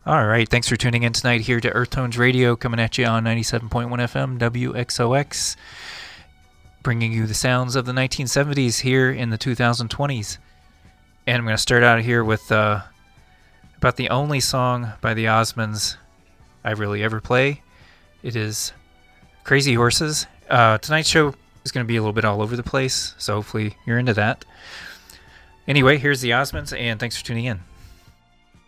All right, thanks for tuning in tonight here to Earth Tones Radio, coming at you on 97.1 FM WXOX, bringing you the sounds of the 1970s here in the 2020s. And I'm going to start out here with about the only song by the Osmonds I really ever play. It is Crazy Horses. Tonight's show is going to be a little bit all over the place, so hopefully you're into that. Anyway, here's the Osmonds, and thanks for tuning in.